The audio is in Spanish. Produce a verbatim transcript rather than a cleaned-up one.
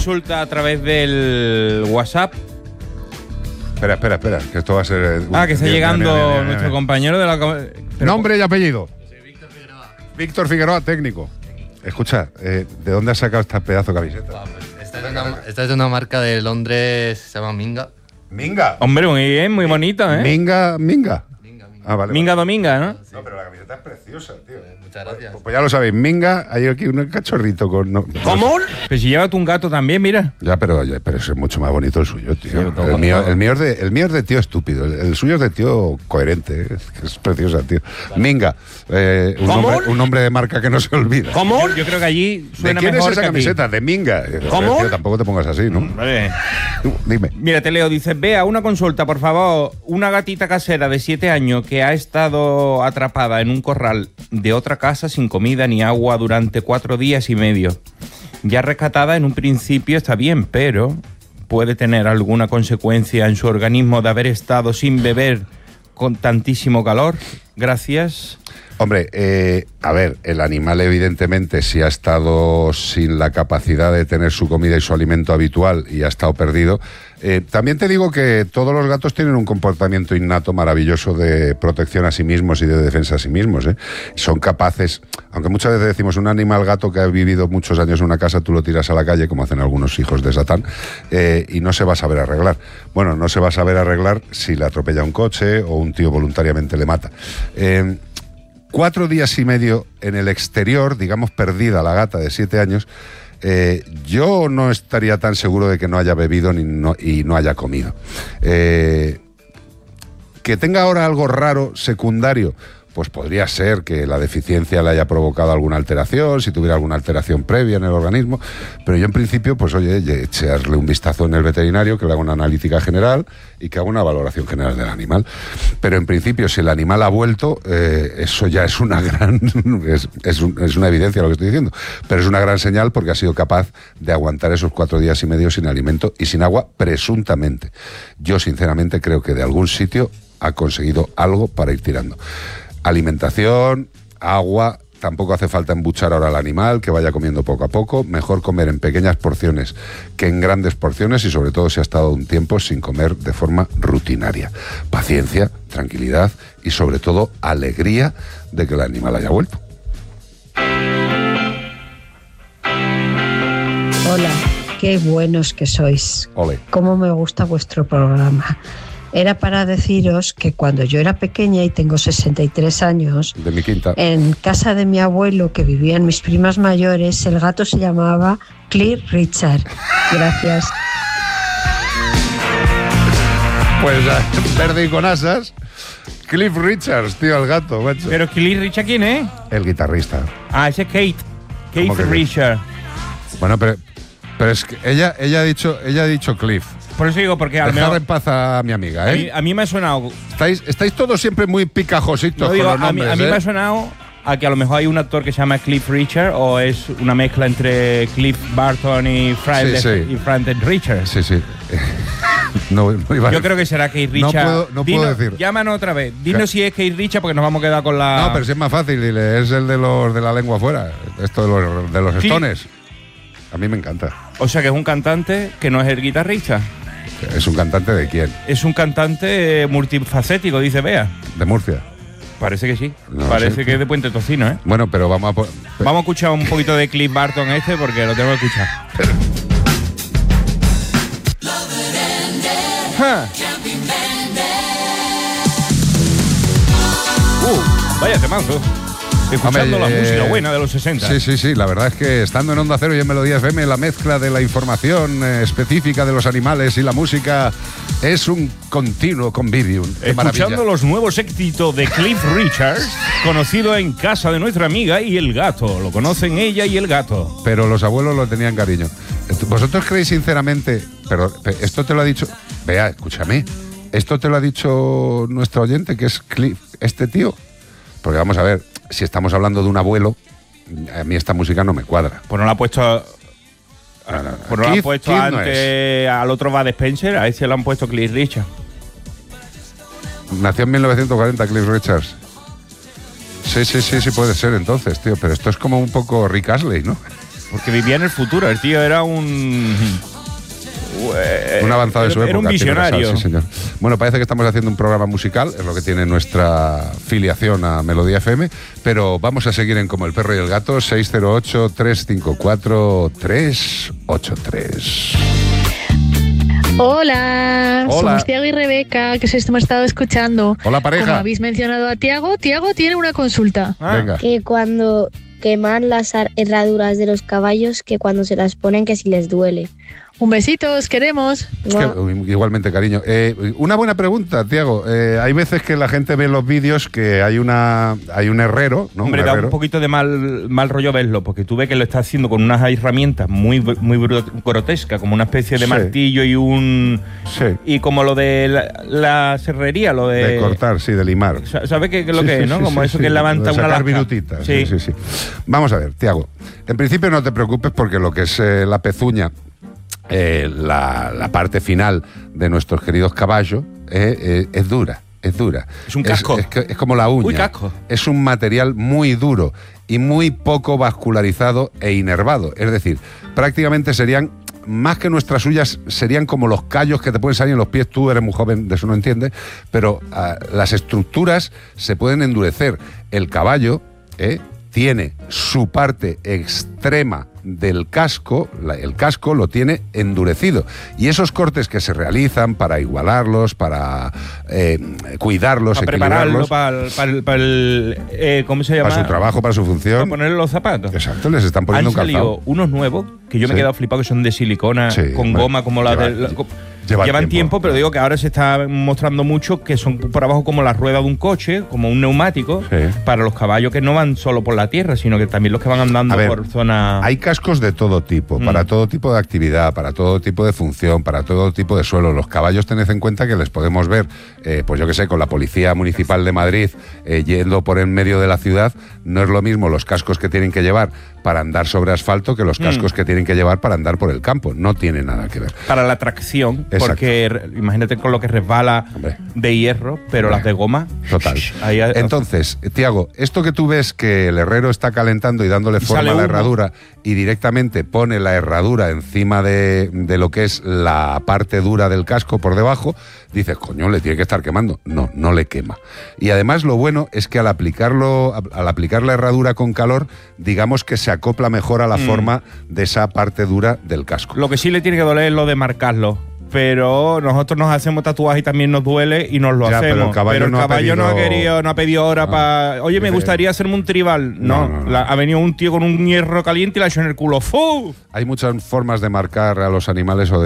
consulta a través del WhatsApp. Espera, espera, espera, que esto va a ser... Ah, que está Mira, llegando mira, mira, mira, nuestro mira. compañero de la... Pero, Nombre y apellido. Soy Víctor Figueroa. Víctor Figueroa, técnico. Escucha, eh, ¿de dónde has sacado esta pedazo de camiseta? Esta es, una, esta es de una marca de Londres, se llama Minga. Minga. Hombre, muy bien, muy bonito, ¿eh? Minga, Minga. Minga, Minga. Ah, vale. Minga Dominga, ¿no? Sí. No, pero la camiseta es preciosa, tío. Eh, muchas gracias. Pues, pues ya lo sabéis, Minga, hay aquí un cachorrito con... No, ¿Cómo? Pero si lleva tú un gato también, mira. Ya, pero, ya, pero es mucho más bonito el suyo, tío. Sí, el, mío, el, mío es de, el mío es de tío estúpido, el, el suyo es de tío coherente, es, es preciosa, tío. Minga, eh, un, nombre, un nombre de marca que no se olvida. ¿Cómo? Yo creo que allí ¿De suena quién es mejor esa que aquí. camiseta? De Minga. Eh, ¿Cómo? tío, tampoco te pongas así, ¿no? Vale. Tú, dime. Mira, te leo, dice, vea, una consulta, por favor. Una gatita casera de siete años que ha estado atrapada en un corral de otra casa sin comida ni agua durante cuatro días y medio. Ya rescatada en un principio está bien, pero puede tener alguna consecuencia en su organismo de haber estado sin beber con tantísimo calor. Gracias. Hombre, eh, a ver, el animal evidentemente si ha estado sin la capacidad de tener su comida y su alimento habitual y ha estado perdido. Eh, también te digo que todos los gatos tienen un comportamiento innato maravilloso de protección a sí mismos y de defensa a sí mismos, ¿eh? Son capaces, aunque muchas veces decimos un animal gato que ha vivido muchos años en una casa, tú lo tiras a la calle, como hacen algunos hijos de Satán, eh, y no se va a saber arreglar. Bueno, no se va a saber arreglar si le atropella un coche o un tío voluntariamente le mata. Eh, Cuatro días y medio en el exterior, digamos perdida la gata de siete años, eh, yo no estaría tan seguro de que no haya bebido ni no, y no haya comido. Eh, que tenga ahora algo raro, secundario, pues podría ser que la deficiencia le haya provocado alguna alteración, si tuviera alguna alteración previa en el organismo, pero yo en principio, pues oye, echarle un vistazo en el veterinario, que le haga una analítica general y que haga una valoración general del animal. Pero en principio, si el animal ha vuelto, eh, eso ya es una gran, es, es, un, es una evidencia lo que estoy diciendo, pero es una gran señal porque ha sido capaz de aguantar esos cuatro días y medio sin alimento y sin agua, presuntamente. Yo sinceramente creo que de algún sitio ha conseguido algo para ir tirando. Alimentación, agua, tampoco hace falta embuchar ahora al animal, que vaya comiendo poco a poco, mejor comer en pequeñas porciones que en grandes porciones y sobre todo si ha estado un tiempo sin comer de forma rutinaria. Paciencia, tranquilidad y sobre todo alegría de que el animal haya vuelto. Hola, qué buenos que sois. Ole. Cómo me gusta vuestro programa. Era para deciros que cuando yo era pequeña y tengo sesenta y tres años, De mi quinta. en casa de mi abuelo, que vivían mis primas mayores, el gato se llamaba Cliff Richard. Gracias. Pues verde y con asas. Cliff Richards, tío, el gato, macho. Pero Cliff Richard, ¿quién es? El guitarrista. Ah, ese es Kate. ¿Cómo Kate que Richard. Bueno, pero, pero es que ella, ella, ha dicho, ella ha dicho Cliff. Por eso digo, porque a lo Dejar mejor... en paz a mi amiga, A mí, ¿eh? a mí me ha sonado... Estáis, estáis todos siempre muy picajositos No, digo, con los a mí, nombres, a mí ¿eh? me ha sonado a que a lo mejor hay un actor que se llama Cliff Richard o es una mezcla entre Cliff Barton y Frank, Sí, sí. y Frank Richard. Sí, sí. no, no iba a- Yo creo que será Kate No Richard. puedo- no puedo Dinos- decir. Llámanos otra vez. Dinos ¿Qué? si es Kate Richard porque nos vamos a quedar con la... No, pero si es más fácil, dile, es el de los de la lengua afuera. Esto de los, de los Cliff. Stones. A mí me encanta. O sea que es un cantante que no es el guitarrista. ¿Es un cantante de quién? Es un cantante eh, multifacético, dice Bea. De Murcia. Parece que sí. No Parece sé. que es de Puente Tocino, ¿eh? Bueno, pero vamos a... po- Vamos a escuchar un poquito de Cliff Barton este porque lo tengo que escuchar. Ja. Uh, vaya temazo. Escuchando Hombre, la eh, música buena de los sesenta. Sí, sí, sí. La verdad es que estando en Onda Cero y en Melodía F M, la mezcla de la información eh, específica de los animales y la música es un continuo convivium. Qué maravilla. Escuchando los nuevos éxitos de Cliff Richard, conocido en casa de nuestra amiga y el gato. Lo conocen ella y el gato. Pero los abuelos lo tenían cariño. ¿Vosotros creéis sinceramente, pero pe- esto te lo ha dicho, vea, escúchame, esto te lo ha dicho nuestro oyente, que es Cliff, este tío? Porque vamos a ver, si estamos hablando de un abuelo, a mí esta música no me cuadra. Pues no la ha puesto, No, no, no. pues no la han Keith- puesto Keith no antes es. al otro Bud Spencer, a ese lo han puesto Cliff Richard. Nació en mil novecientos cuarenta Cliff Richards. Sí, sí, sí, sí puede ser entonces, tío, pero esto es como un poco Rick Astley, ¿no? porque vivía en el futuro. El tío era un... Un avanzado de su época. Era un visionario. Sal, sí, señor. Bueno, parece que estamos haciendo un programa musical, es lo que tiene nuestra filiación a Melodía F M, pero vamos a seguir en Como el Perro y el Gato, seis cero ocho, tres cinco cuatro, tres ocho tres. Hola, Hola, somos Tiago y Rebeca, que os hemos estado escuchando. Hola, pareja. Como habéis mencionado a Tiago, Tiago tiene una consulta. Ah. Venga. Que cuando queman las herraduras de los caballos, que cuando se las ponen, que si les duele. Un besito, os queremos. Es que, igualmente, cariño. Eh, una buena pregunta, Tiago. Eh, hay veces que la gente ve en los vídeos que hay una hay un herrero, ¿no? Hombre, un da herrero. un poquito de mal, mal rollo verlo, porque tú ves que lo está haciendo con unas herramientas muy, muy grotescas, como una especie de Sí. martillo y un... Sí. Y como lo de la, la serrería, lo de... De cortar, sí, de limar. Sa- ¿Sabes qué, qué es lo Sí, que sí, es, no? sí, Como sí, eso sí. que levanta De una sacar lasca. virutitas. Sí. Sí. sí, sí. Vamos a ver, Tiago. En principio no te preocupes porque lo que es eh, la pezuña, eh, la, la parte final de nuestros queridos caballos, eh, eh, es dura. Es dura. Es un casco. Es, es, es como la uña. Uy, casco. Es un material muy duro y muy poco vascularizado e inervado. Es decir, prácticamente serían, más que nuestras uñas, serían como los callos que te pueden salir en los pies. Tú eres muy joven, de eso no entiendes, pero uh, las estructuras se pueden endurecer. El caballo eh, tiene su parte extrema del casco, la, el casco lo tiene endurecido, y esos cortes que se realizan para igualarlos, para eh, cuidarlos, Para prepararlo equilibrarlos, para el, para el, para el eh, ¿cómo se llama? para su trabajo, para su Para función. ponerle los zapatos. Exacto, les están poniendo Han un calzado. salido unos nuevos que yo me he Sí. quedado flipado, que son de silicona, Sí, con hombre, goma, como la lleva- de... la- co- lleva llevan tiempo. tiempo, pero digo que ahora se está mostrando mucho que son por abajo como la rueda de un coche, como un neumático, Sí. para los caballos que no van solo por la tierra, sino que también los que van andando A ver, por zona... Hay cascos de todo tipo, Mm. para todo tipo de actividad, para todo tipo de función, para todo tipo de suelo. Los caballos, tened en cuenta que les podemos ver, eh, pues yo que sé, con la Policía Municipal de Madrid eh, yendo por en medio de la ciudad. No es lo mismo los cascos que tienen que llevar para andar sobre asfalto que los Mm. cascos que tienen que llevar para andar por el campo. No tiene nada que ver. Para la tracción, Exacto. porque re- imagínate con lo que resbala Hombre. de hierro, pero Hombre. las de goma... Total. ahí a- Entonces, Tiago, esto que tú ves que el herrero está calentando y dándole Y forma sale a la humo. herradura y directamente pone la herradura encima de, de lo que es la parte dura del casco por debajo, dices, coño, le tiene que estar quemando. No, no le quema. Y además lo bueno es que al aplicarlo, al aplicar la herradura con calor, digamos que se acopla mejor a la Mm. forma de esa parte dura del casco. Lo que sí le tiene que doler es lo de marcarlo. Pero nosotros nos hacemos tatuajes y también nos duele y nos lo Ya, pero hacemos. el caballo no ha caballo no ha pedido- querido, no ha pedido hora No. para. Oye, me Dice- gustaría hacerme un tribal. No, No, no, no. la- ha venido un tío con un hierro caliente y la ha hecho en el culo. ¡Fu! Hay muchas formas de marcar a los animales o